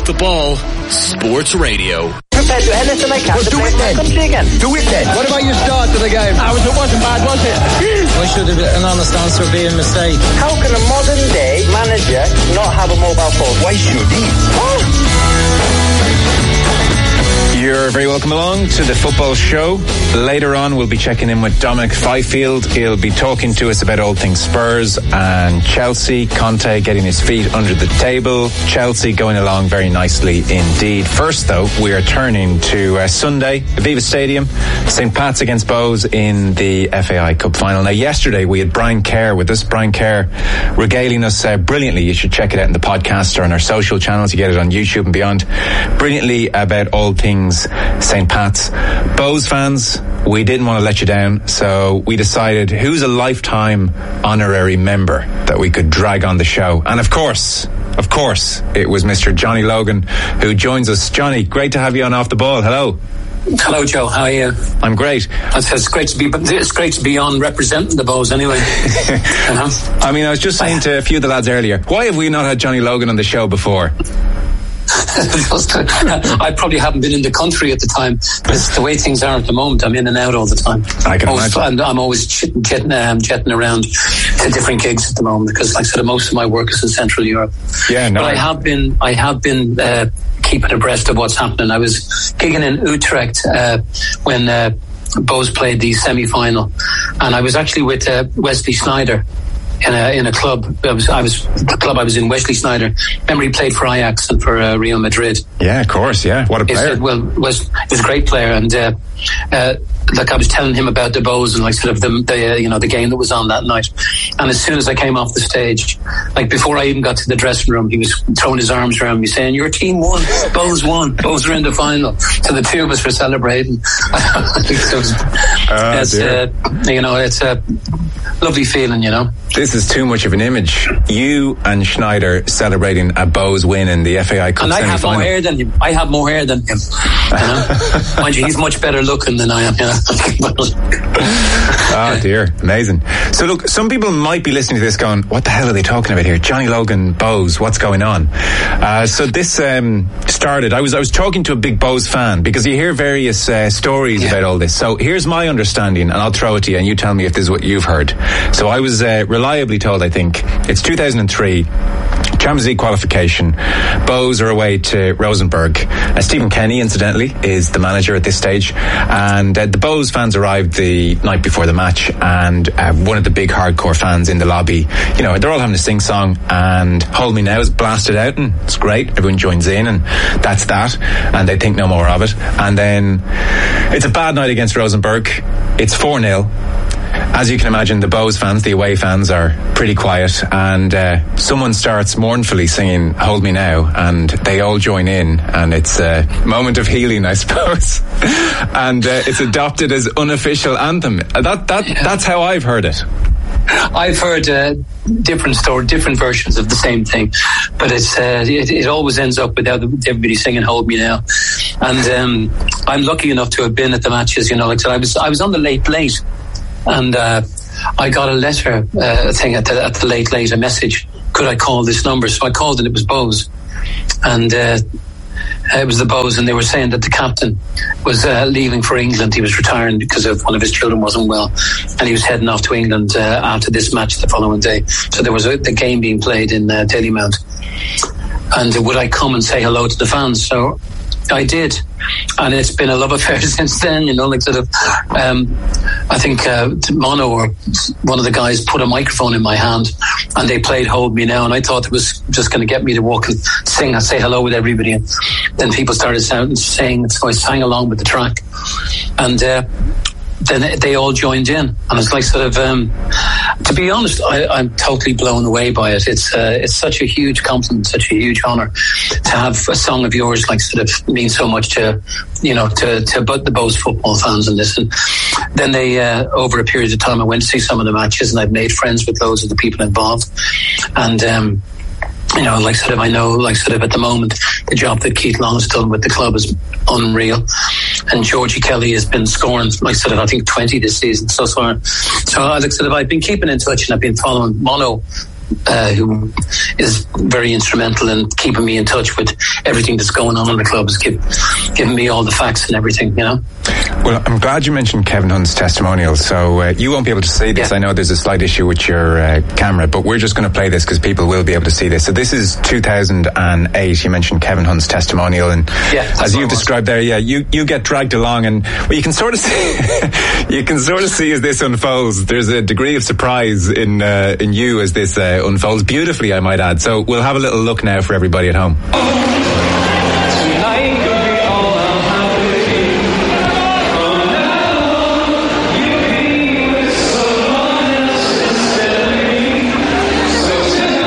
Off the Ball Sports Radio. Prepared to do anything I can to play my country again. Do it then. What about your start to the game? It wasn't bad, was it? Why should an honest answer be a mistake? How can a modern day manager not have a mobile phone? Why should he? You're very welcome along to the football show. Later on, we'll be checking in with Dominic Fifield. He'll be talking to us about all things Spurs and Chelsea. Conte getting his feet under the table. Chelsea going along very nicely indeed. First, though, we are turning to Sunday, Aviva Stadium, St. Pat's against Bows in the FAI Cup final. Now, yesterday we had Brian Kerr with us. Brian Kerr regaling us brilliantly. You should check it out in the podcast or on our social channels. You get it on YouTube and beyond. Brilliantly about all things St. Pat's. Bows fans, we didn't want to let you down, so we decided who's a lifetime honorary member that we could drag on the show. And of course, it was Mr. Johnny Logan who joins us. Johnny, great to have you on Off the Ball. Hello. Hello, Joe. How are you? I'm great. It's great to be on representing the Bows anyway. I mean, I was just saying to a few of the lads earlier, why have we not had Johnny Logan on the show before? I probably haven't been in the country at the time. It's the way things are at the moment. I'm in and out all the time. I can imagine. And I'm always jetting around to different gigs at the moment because, like I said, most of my work is in Central Europe. Yeah, no. But I have been keeping abreast of what's happening. I was gigging in Utrecht when Bows played the semi-final, and I was actually with Wesley Sneijder in a club. The club I was in, Wesley Sneijder. Remember, he played for Ajax and for Real Madrid. Yeah, of course. Yeah, what a player. He was a great player, and like I was telling him about the Bows and like sort of the game that was on that night. And as soon as I came off the stage, like before I even got to the dressing room, he was throwing his arms around me saying, "Your team won, Bows won, Bows are in the final." So the two of us were celebrating. It's a lovely feeling, you know. This is too much of an image. You and Sneijder celebrating a Bows win in the FAI Cup and semi-final. I have more hair than him. You know? Mind you, he's much better looking than I am. You know? Oh dear, amazing. So look, some people might be listening to this going, what the hell are they talking about here? Johnny Logan, Bows, what's going on? So this started, I was talking to a big Bows fan because you hear various stories about all this. So here's my understanding, and I'll throw it to you and you tell me if this is what you've heard. So I was reliably told, I think, it's 2003, Champions League qualification. Bows are away to Rosenborg. Stephen Kenny, incidentally, is the manager at this stage. And the Bows fans arrived the night before the match, and one of the big hardcore fans in the lobby, you know, they're all having a sing-song, and Hold Me Now is blasted out, and it's great. Everyone joins in, and that's that. And they think no more of it. And then it's a bad night against Rosenborg. It's 4-0. As you can imagine, the Bows fans, the away fans, are pretty quiet, and someone starts mournfully singing Hold Me Now, and they all join in, and it's a moment of healing, I suppose. And it's adopted as unofficial anthem. That's how I've heard it. I've heard different versions of the same thing, but it always ends up with everybody singing "Hold Me Now." And I'm lucky enough to have been at the matches. You know, like I was on the late, and I got a letter thing at the late, a message. Could I call this number? So I called, and it was Bows, and it was the Bows, and they were saying that the captain was leaving for England. He was retiring because of one of his children wasn't well, and he was heading off to England after this match the following day. So there was the game being played in Dalymount, and would I come and say hello to the fans? So I did, and it's been a love affair since then. You know, like sort of, I think Mono or one of the guys put a microphone in my hand, and they played "Hold Me Now," and I thought it was just going to get me to walk and sing and say hello with everybody. And then people started saying, so I sang along with the track, and then they all joined in, and it's like sort of, to be honest, I'm totally blown away by it. It's such a huge compliment, such a huge honor to have a song of yours like sort of means so much to, you know, to the Bows football fans and this. And then they, over a period of time, I went to see some of the matches, and I've made friends with loads of the people involved. And, you know, like sort of, I know, like sort of at the moment, the job that Keith Long's done with the club is unreal. And Georgie Kelly has been scoring, like sort of, I think 20 this season so far. So like sort of, I've been keeping in touch, and I've been following Mono who is very instrumental in keeping me in touch with everything that's going on in the club, is giving me all the facts and everything, you know. Well, I'm glad you mentioned Kevin Hunt's testimonial. So you won't be able to see this. Yeah. I know there's a slight issue with your camera, but we're just going to play this because people will be able to see this. So this is 2008. You mentioned Kevin Hunt's testimonial, and as you've described there, you get dragged along, and you can sort of see, as this unfolds. There's a degree of surprise in you as this unfolds beautifully, I might add. So we'll have a little look now for everybody at home.